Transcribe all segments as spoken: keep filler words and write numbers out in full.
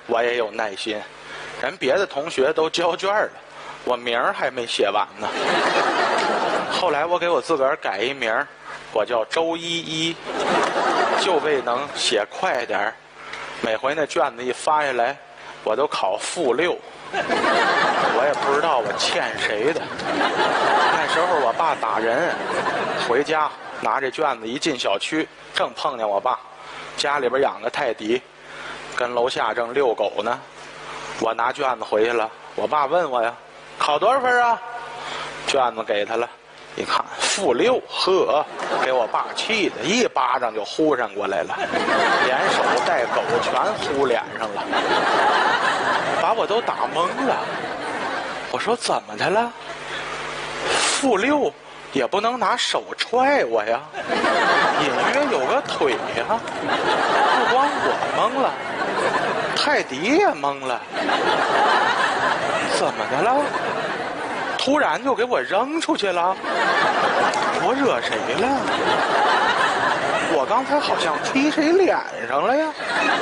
我也有耐心，人别的同学都交卷了，我名儿还没写完呢。后来我给我自个儿改一名儿，我叫周一一，就为能写快点儿。每回那卷子一发下来，我都考负六，我也不知道我欠谁的。那时候我爸打人，回家拿这卷子一进小区，正碰见我爸家里边养个泰迪，跟楼下正遛狗呢。我拿卷子回去了，我爸问我呀，考多少分啊？卷子给他了，一看负六，呵，给我爸气的一巴掌就呼上过来了，连手带狗全呼脸上了，把我都打懵了。我说怎么的了？负六也不能拿手踹我呀，隐约有个腿呀。不光我懵了，泰迪也懵了。怎么的了？突然就给我扔出去了？我惹谁了？我刚才好像踢谁脸上了呀？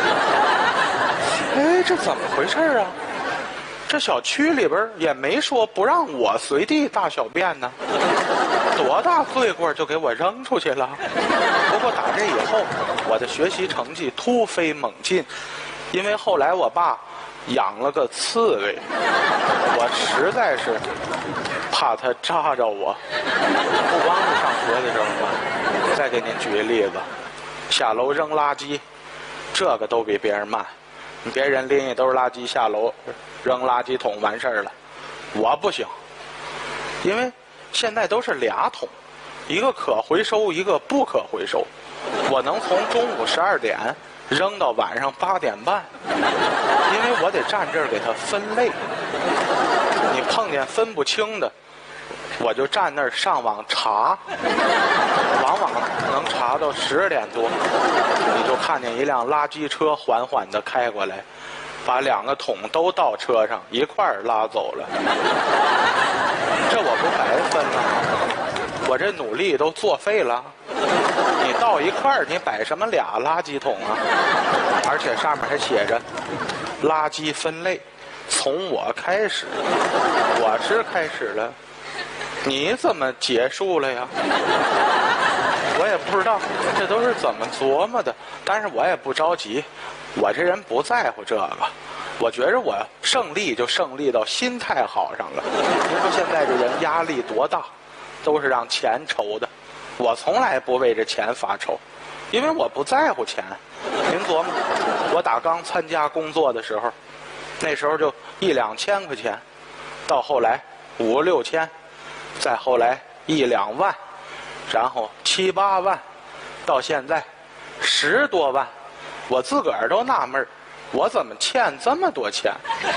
哎，这怎么回事啊？这小区里边也没说不让我随地大小便呢，多大罪过就给我扔出去了。不过打这以后，我的学习成绩突飞猛进，因为后来我爸养了个刺猬，我实在是怕他扎着我。不光是上学的时候嘛，再给您举个例子，下楼扔垃圾，这个都比别人慢。别人拎一兜垃圾下楼扔垃圾桶完事儿了，我不行，因为现在都是俩桶，一个可回收，一个不可回收。我能从中午十二点扔到晚上八点半，因为我得站这儿给它分类。你碰见分不清的，我就站那儿上网查，往往能查到十点多，你就看见一辆垃圾车缓缓地开过来，把两个桶都倒车上一块儿拉走了。这我不白分了吗？我这努力都作废了。你倒一块儿，你摆什么俩垃圾桶啊？而且上面还写着垃圾分类从我开始，我是开始了，你怎么结束了呀？我也不知道这都是怎么琢磨的，但是我也不着急，我这人不在乎这个。我觉着我胜利就胜利到心态好上了。您说现在这人压力多大，都是让钱愁的。我从来不为这钱发愁，因为我不在乎钱。您琢磨，我打刚参加工作的时候，那时候就一两千块钱，到后来五六千，再后来一两万，然后七八万，到现在十多万，我自个儿都纳闷儿，我怎么欠这么多钱？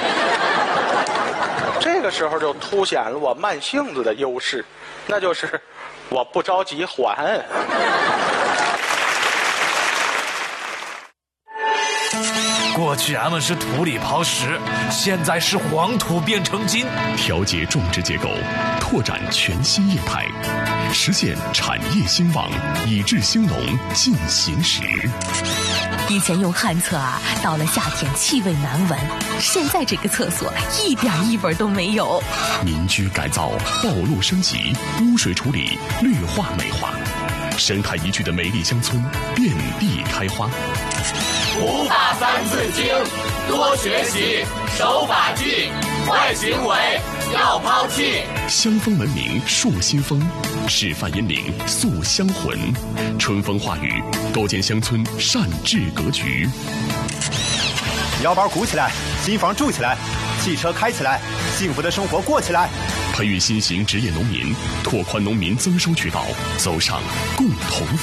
这个时候就凸显了我慢性子的优势，那就是我不着急还。 过去俺们是土里刨食，现在是黄土变成金。 调节种植结构，拓展全新业态，实现产业兴旺，以治兴农进行时。 以前用旱厕啊，到了夏天气味难闻，现在这个厕所一点异味都没有。 民居改造，道路升级，污水处理，绿化美化，生态宜居的美丽乡村遍地开花。 五法三字经，多学习，守法纪，坏行为要抛弃。 乡风文明树新风，示范引领塑乡魂，春风化雨，构建乡村善治格局。 腰包鼓起来，新房住起来，汽车开起来，幸福的生活过起来。 培育新型职业农民，拓宽农民增收渠道，走上共同